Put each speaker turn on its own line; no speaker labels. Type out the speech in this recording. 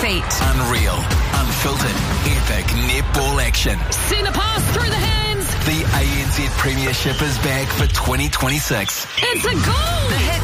feet.
Unreal, unfiltered, epic netball action.
Centre pass through the hands.
The ANZ Premiership is back for 2026.
It's a goal. The Hits